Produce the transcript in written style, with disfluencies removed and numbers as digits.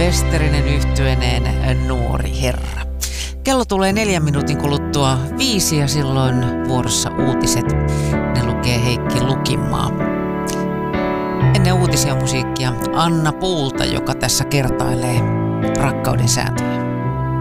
Westerinen yhtyeineen Nuori herra. Kello tulee 4 minuutin kuluttua 5 ja silloin vuorossa uutiset. Ne lukee Heikki Lukimaa. Ennen uutisia musiikkia Anna Puulta, joka tässä kertailee rakkauden sääntöjä.